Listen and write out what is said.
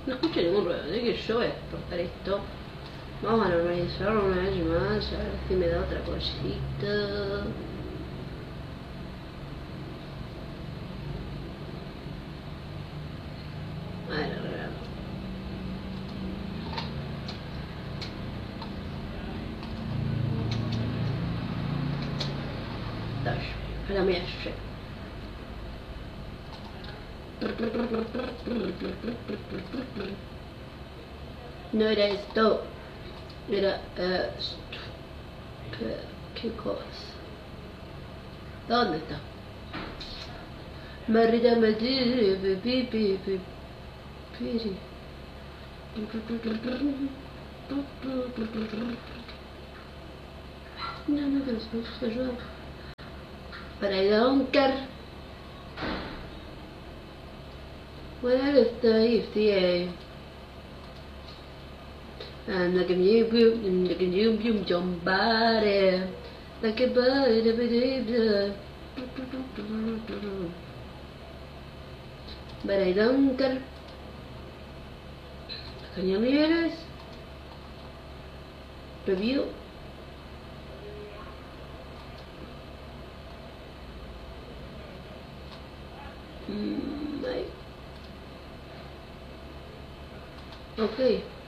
No escuché ningún ruido, así que yo voy a exportar esto. Vamos a normalizarlo una vez más, a ver si me da otra cosita. A ver, arreglamos. Dash, a la mía, no era esto, era esto. ¿Qué cosa? ¿Dónde está? Marita Madrid, no, que nos ayuda. Para Donker. Where is the FDA? And like a new somebody. Like a bird. Para Donker. Cañoneras. Review. Okay.